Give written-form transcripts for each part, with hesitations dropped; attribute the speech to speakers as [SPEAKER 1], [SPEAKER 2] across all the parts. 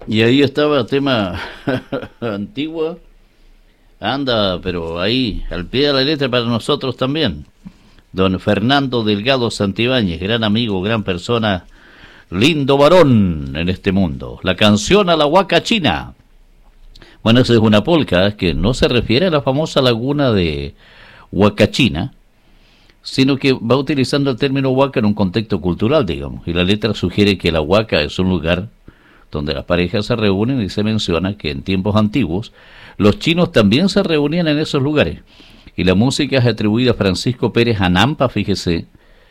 [SPEAKER 1] Y ahí estaba tema antiguo, anda, pero ahí, al pie de la letra para nosotros también. Don Fernando Delgado Santibáñez, gran amigo, gran persona, lindo varón en este mundo. La canción a la huaca china. Bueno, esa es una polca que no se refiere a la famosa laguna de Huacachina, sino que va utilizando el término huaca en un contexto cultural, digamos. Y la letra sugiere que la huaca es un lugar donde las parejas se reúnen y se menciona que en tiempos antiguos los chinos también se reunían en esos lugares. Y la música es atribuida a Francisco Pérez Anampa, fíjese,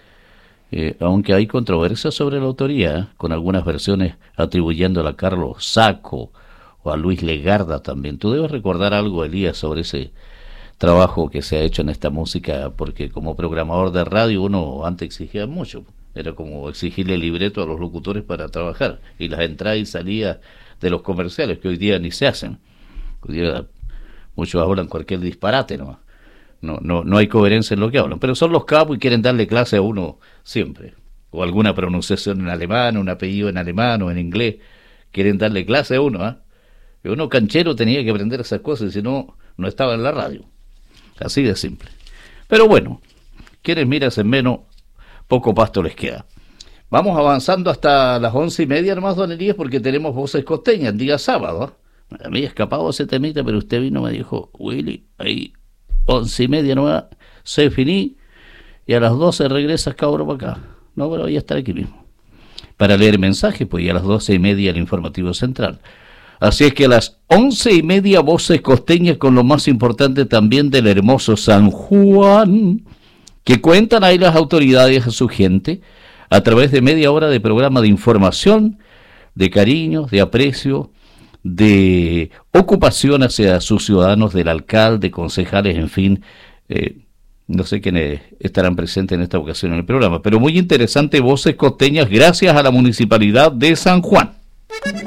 [SPEAKER 1] aunque hay controversia sobre la autoría, con algunas versiones atribuyéndola a Carlos Sacco o a Luis Legarda también. Tú debes recordar algo, Elías, sobre ese trabajo que se ha hecho en esta música, porque como programador de radio uno antes exigía mucho. Era como exigirle libreto a los locutores para trabajar, y las entradas y salidas de los comerciales, que hoy día ni se hacen. Hoy día muchos hablan cualquier disparate, ¿no? No hay coherencia en lo que hablan, pero son los capos y quieren darle clase a uno siempre, o alguna pronunciación en alemán, un apellido en alemán o en inglés, quieren darle clase a uno, ¿eh? Y uno canchero tenía que aprender esas cosas, si no, no estaba en la radio, así de simple. Pero bueno, quienes miras en menos, poco pasto les queda. Vamos avanzando hasta las 11:30 nomás, don Elías, porque tenemos Voces Costeñas, el día sábado, ¿eh? A mí he escapado ese temita, pero usted vino y me dijo, Willy, ahí 11:30 nomás, se finí, y a las 12 regresas, cabro, para acá. No, pero voy a estar aquí mismo para leer mensajes, pues, y a las 12:30 el informativo central. Así es que a las 11:30 Voces Costeñas con lo más importante también del hermoso San Juan, que cuentan ahí las autoridades a su gente a través de media hora de programa de información, de cariño, de aprecio, de ocupación hacia sus ciudadanos, del alcalde, concejales, en fin, no sé quiénes estarán presentes en esta ocasión en el programa, pero muy interesante Voces Costeñas gracias a la Municipalidad de San Juan.